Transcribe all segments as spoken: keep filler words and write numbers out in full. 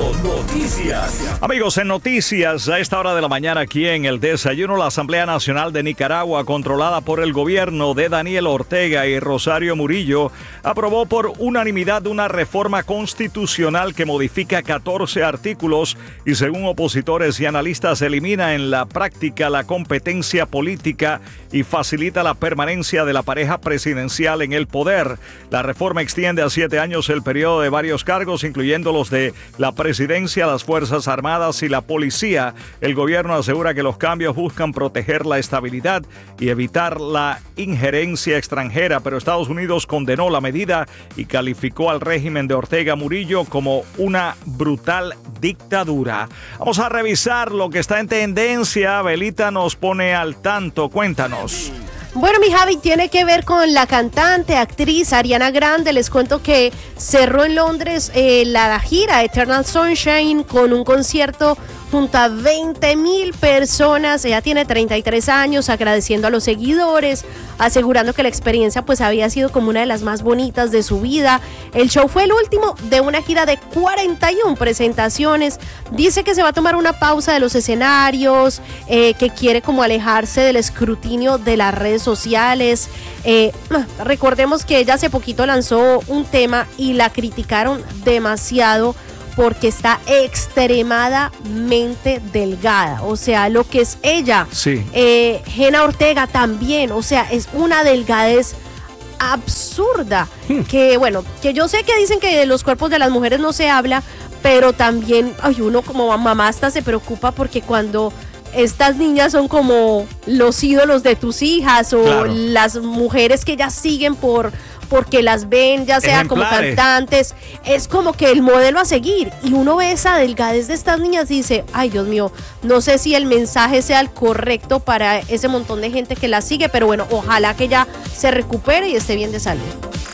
Noticias. Amigos, en noticias, a esta hora de la mañana aquí en el desayuno, la Asamblea Nacional de Nicaragua, controlada por el gobierno de Daniel Ortega y Rosario Murillo, aprobó por unanimidad una reforma constitucional que modifica catorce artículos y, según opositores y analistas, elimina en la práctica la competencia política y facilita la permanencia de la pareja presidencial en el poder. La reforma extiende a siete años el periodo de varios cargos, incluyendo los de la presidencia, las Fuerzas Armadas y la policía. El gobierno asegura que los cambios buscan proteger la estabilidad y evitar la injerencia extranjera, pero Estados Unidos condenó la medida y calificó al régimen de Ortega Murillo como una brutal dictadura. Vamos a revisar lo que está en tendencia. Belita nos pone al tanto. Cuéntanos. Bueno, mi Javi, tiene que ver con la cantante, actriz Ariana Grande. Les cuento que cerró en Londres eh, la gira Eternal Sunshine con un concierto junto a veinte mil personas. Ella tiene treinta y tres años, agradeciendo a los seguidores, asegurando que la experiencia pues había sido como una de las más bonitas de su vida. El show fue el último de una gira de cuarenta y una presentaciones. Dice que se va a tomar una pausa de los escenarios, eh, que quiere como alejarse del escrutinio de las redes sociales. Eh, recordemos que ella hace poquito lanzó un tema y la criticaron demasiado porque está extremadamente delgada, o sea, lo que es ella. Sí. Eh, Jenna Ortega también, o sea, es una delgadez absurda, hmm. que bueno, que yo sé que dicen que de los cuerpos de las mujeres no se habla, pero también, ay, uno como mamá hasta se preocupa porque cuando estas niñas son como los ídolos de tus hijas o claro. las mujeres que ellas siguen por porque las ven, ya sea como cantantes, es como que el modelo a seguir, y uno ve esa delgadez de estas niñas y dice, ay Dios mío, no sé si el mensaje sea el correcto para ese montón de gente que la sigue, pero bueno, ojalá que ya se recupere y esté bien de salud.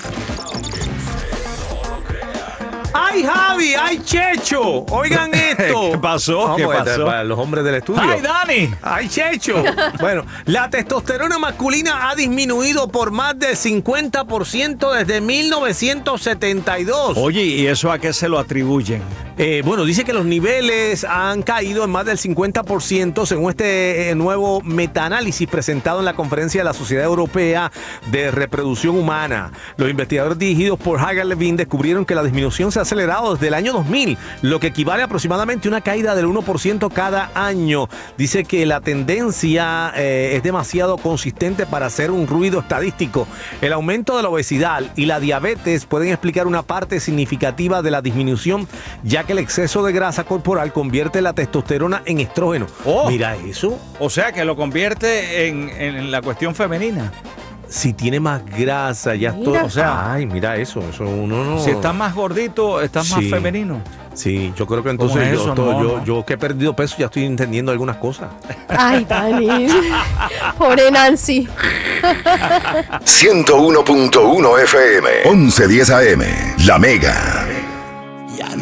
¡Ay, Javi! ¡Ay, Checho! Oigan esto. ¿Qué pasó? No, ¿Qué pues, pasó? Para los hombres del estudio. ¡Ay, Dani! ¡Ay, Checho! Bueno, la testosterona masculina ha disminuido por más del cincuenta por ciento desde mil novecientos setenta y dos. Oye, ¿y eso a qué se lo atribuyen? Eh, bueno, dice que los niveles han caído en más del cincuenta por ciento según este eh, nuevo metaanálisis presentado en la conferencia de la Sociedad Europea de Reproducción Humana. Los investigadores dirigidos por Hagar Levin descubrieron que la disminución se ha acelerado desde el año dos mil, lo que equivale a aproximadamente una caída del uno por ciento cada año. Dice que la tendencia eh, es demasiado consistente para hacer un ruido estadístico. El aumento de la obesidad y la diabetes pueden explicar una parte significativa de la disminución, ya que el exceso de grasa corporal convierte la testosterona en estrógeno. Oh, mira eso. O sea, que lo convierte en, en la cuestión femenina. Si tiene más grasa, ya Mira. todo. O sea, ay, mira eso. Eso uno no. Si estás más gordito, estás Sí. más femenino. Sí, yo creo que entonces ¿Cómo es yo, eso? todo- No, yo, no. yo que he perdido peso ya estoy entendiendo algunas cosas. Ay, Dani. Pobre Nancy. ciento uno punto uno F M, once diez A M, La Mega.